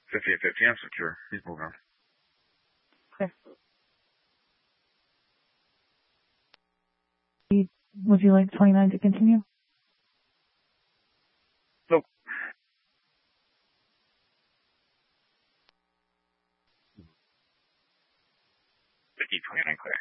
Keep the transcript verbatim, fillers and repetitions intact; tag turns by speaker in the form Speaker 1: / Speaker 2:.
Speaker 1: fifty-eight fifty, I'm secure. He's moving on.
Speaker 2: Okay. Would you like twenty-nine to continue?
Speaker 1: Nope. fifty, twenty-nine clear.